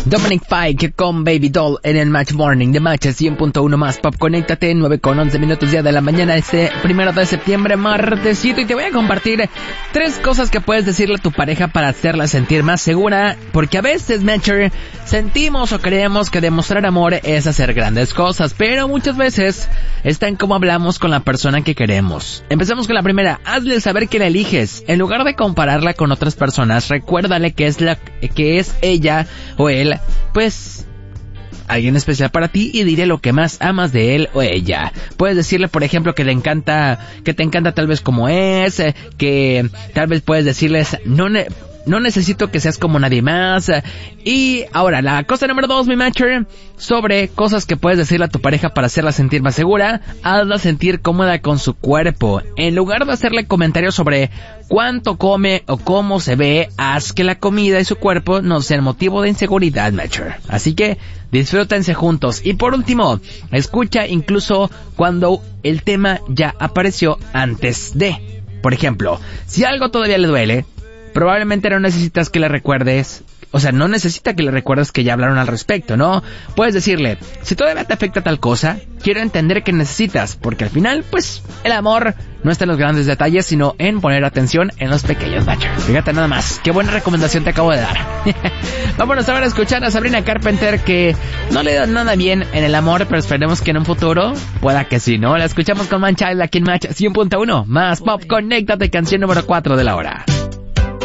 Dominic Fike con Baby Doll en el Match Morning de Match 100.1 más Pop. Conéctate, 9:11 día de la mañana, este 1 de septiembre, martesito, y te voy a compartir 3 cosas que puedes decirle a tu pareja para hacerla sentir más segura, porque a veces, Matcher, sentimos o creemos que demostrar amor es hacer grandes cosas, pero muchas veces está en cómo hablamos con la persona que queremos. Empecemos con la primera. Hazle saber que la eliges. En lugar de compararla con otras personas, recuérdale que es ella o él, pues, alguien especial para ti, y dile lo que más amas de él o ella. Puedes decirle, por ejemplo, que te encanta tal vez como es, que tal vez puedes decirles, no necesito que seas como nadie más. Y ahora, la cosa número 2, mi matcher, sobre cosas que puedes decirle a tu pareja para hacerla sentir más segura. Hazla sentir cómoda con su cuerpo. En lugar de hacerle comentarios sobre cuánto come o cómo se ve, haz que la comida y su cuerpo no sean motivo de inseguridad, matcher. Así que disfrútense juntos. Y por último, escucha incluso cuando el tema ya apareció antes de. Por ejemplo, si algo todavía le duele, probablemente no necesitas que le recuerdes, no necesita que le recuerdes que ya hablaron al respecto, ¿no? Puedes decirle, si todavía te afecta tal cosa, quiero entender que necesitas, porque al final, pues, el amor no está en los grandes detalles, sino en poner atención en los pequeños, matcher. Fíjate nada más, qué buena recomendación te acabo de dar. Vámonos ahora a escuchar a Sabrina Carpenter, que no le da nada bien en el amor, pero esperemos que en un futuro pueda que sí, ¿no? La escuchamos con Man Child aquí en Match 100.1, más Pop. Conéctate, canción número 4 de la hora.